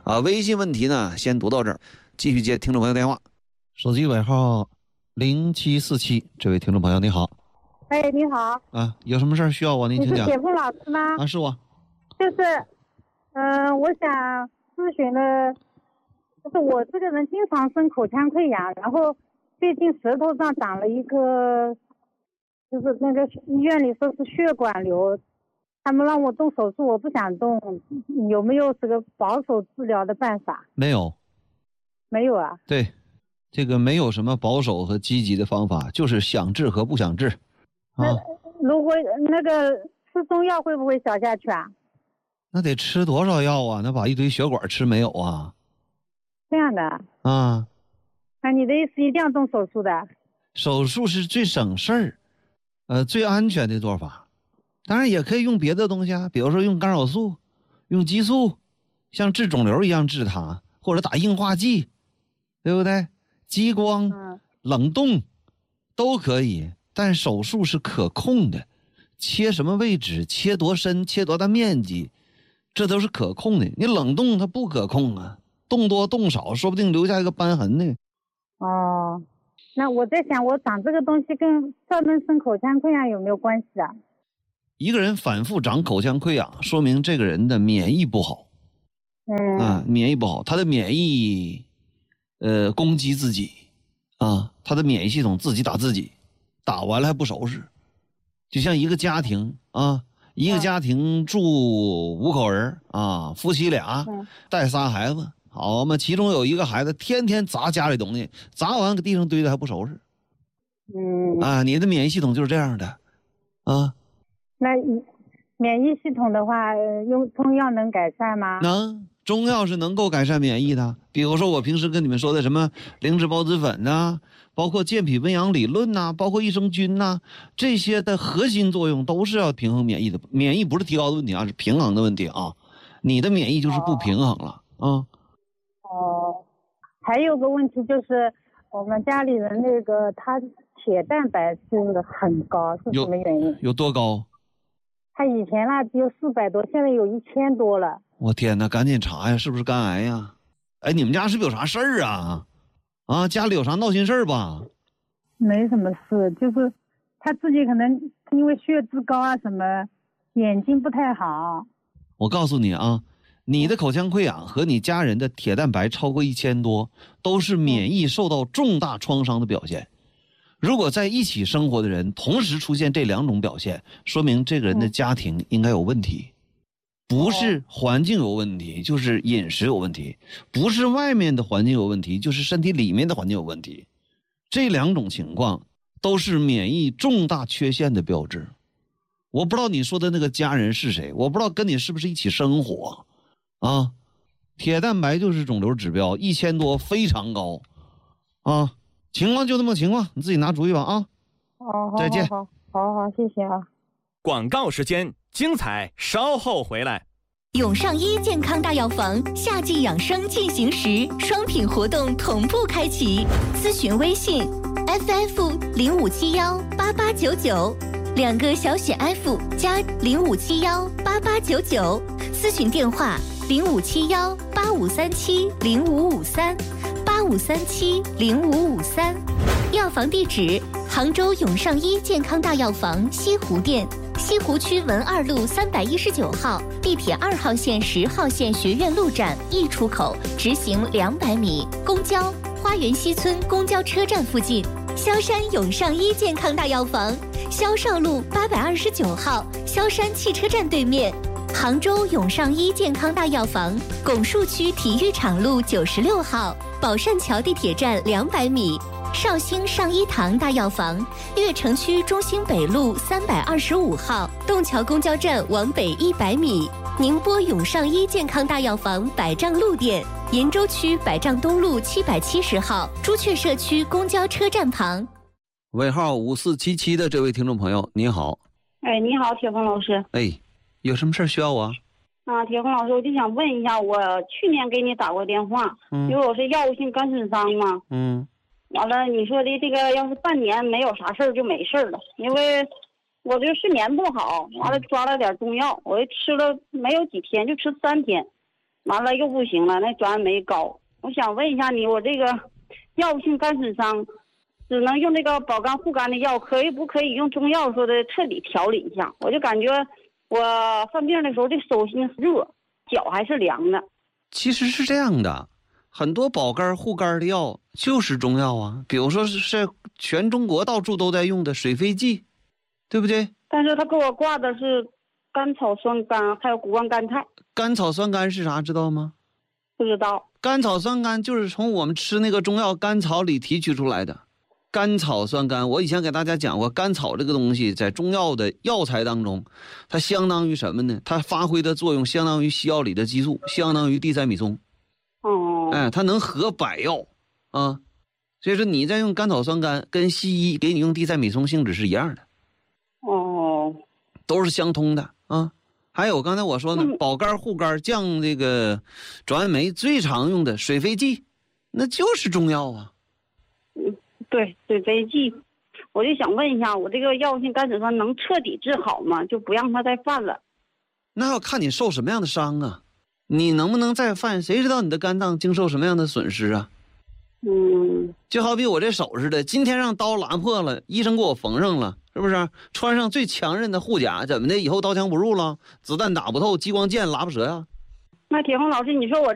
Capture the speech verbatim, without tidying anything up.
啊，微信问题呢先读到这儿，继续接听众朋友电话。手机尾号零七四七，这位听众朋友你好。 哎，你好。 啊，有什么事儿需要我？您请讲。 你是铁凤老师吗？ 啊，是我。 就是，嗯、呃，我想咨询的，就是我这个人经常生口腔溃疡，然后最近舌头上长了一个，就是那个医院里说是血管瘤，他们让我动手术，我不想动，有没有这个保守治疗的办法？ 没有。 没有啊？ 对，这个没有什么保守和积极的方法，就是想治和不想治。啊， 那如果那个吃中药会不会消下去啊？ 那得吃多少药啊？那把一堆血管吃没有啊？ 这样的啊？ 那你的意思一定要动手术的？ 手术是最省事儿，呃，最安全的做法。当然也可以用别的东西啊，比如说用干扰素、用激素，像治肿瘤一样治它，或者打硬化剂，对不对？激光、 嗯、 冷冻都可以，但手术是可控的，切什么位置、切多深、切多大面积，这都是可控的。你冷冻它不可控啊，动多动少，说不定留下一个斑痕呢。 哦，那我在想，我长这个东西跟专门生口腔溃疡有没有关系啊？ 一个人反复长口腔溃疡，说明这个人的免疫不好。 嗯啊，免疫不好，他的免疫，呃，攻击自己，啊，他的免疫系统自己打自己，打完了还不收拾，就像一个家庭啊，一个家庭住五口人啊，夫妻俩带仨孩子，好嘛，其中有一个孩子天天砸家里东西，砸完搁地上堆着还不收拾。 嗯啊，你的免疫系统就是这样的，啊。 那免疫系统的话，用中药能改善吗？ 能，中药是能够改善免疫的。比如说我平时跟你们说的什么灵芝孢子粉呐、啊，包括健脾温阳理论呐、啊，包括益生菌呐、啊，这些的核心作用都是要平衡免疫的。免疫不是提高的问题啊，是平衡的问题啊。你的免疫就是不平衡了啊。 哦，还有个问题就是我们家里人那个他铁蛋白质很高，是什么原因？ 有, 有多高？ 他以前呢只有四百多，现在有一千多了。 我天哪，赶紧查呀，是不是肝癌呀？哎，你们家是不是有啥事儿啊？啊，家里有啥闹心事儿吧？ 没什么事，就是他自己可能因为血脂高啊什么，眼睛不太好。 我告诉你啊，你的口腔溃疡和你家人的铁蛋白超过一千多，都是免疫受到重大创伤的表现。如果在一起生活的人同时出现这两种表现，说明这个人的家庭应该有问题，不是环境有问题，就是饮食有问题，不是外面的环境有问题，就是身体里面的环境有问题。这两种情况都是免疫重大缺陷的标志。我不知道你说的那个家人是谁，我不知道跟你是不是一起生活啊。铁蛋白就是肿瘤指标，一千多非常高啊。情况就这么情况，你自己拿主意吧啊！ 哦， 再见。 好好好，谢谢啊。 广告时间，精彩稍后回来。 永上医健康大药房夏季养生进行时，双品活动同步开启。咨询微信 F F 零五七幺八八九九，两个小写 F 加零五七幺八八九九。咨询电话零五七幺八五三七零五五三。八五三七零五五三，药房地址：杭州永上医健康大药房西湖店，西湖区文二路三百一十九号，地铁二号线十号线学院路站 E 出口，直行两百米。公交花园西村公交车站附近。萧山永上医健康大药房，萧少路八百二十九号，萧山汽车站对面。杭州永上医健康大药房，拱墅区体育场路九十六号，宝善桥地铁站两百米。绍兴上医堂大药房，悦城区中兴北路三百二十五号，洞桥公交站往北一百米。宁波永上医健康大药房百丈路店，鄞州区百丈东路七百七十号，朱雀社区公交车站旁。 尾号五四七七的这位听众朋友，你好。 哎，你好，铁峰老师。 哎，有什么事需要我？ 啊，铁峰老师，我就想问一下，我去年给你打过电话，嗯、因为我是药物性肝损伤嘛。嗯。完了，你说的这个要是半年没有啥事儿就没事儿了，因为我这睡眠不好，完了抓了点中药，我吃了没有几天，就吃三天， 完了又不行了，那转氨酶高。我想问一下你，我这个药物性肝损伤，只能用这个保肝护肝的药，可以不可以用中药说的彻底调理一下？我就感觉我犯病的时候，这手心热，脚还是凉的。 其实是这样的，很多保肝护肝的药就是中药啊，比如说是全中国到处都在用的水飞剂，对不对？ 但是他给我挂的是甘草酸甘，还有谷胱甘肽。 甘草酸甘是啥知道吗？ 不知道。 甘草酸甘就是从我们吃那个中药甘草里提取出来的。甘草酸甘，我以前给大家讲过，甘草这个东西在中药的药材当中，它相当于什么呢？它发挥的作用相当于西药里的激素，相当于地塞米松。 哦。 哎，它能合百药啊。所以说你在用甘草酸甘，跟西医给你用地塞米松性质是一样的。 哦。 都是相通的啊。还有刚才我说呢，嗯、保肝护肝降这个转氨酶最常用的水飞剂，那就是中药啊。 嗯，对，水飞剂，我就想问一下，我这个药物性肝损伤能彻底治好吗？就不让它再犯了？ 那要看你受什么样的伤啊，你能不能再犯，谁知道你的肝脏经受什么样的损失啊？ 嗯， 就好比我这手似的，今天让刀拉破了，医生给我缝上了，是不是？穿上最强韧的护甲，怎么的？以后刀枪不入了，子弹打不透，激光剑拉不折呀、啊？ 那铁红老师，你说我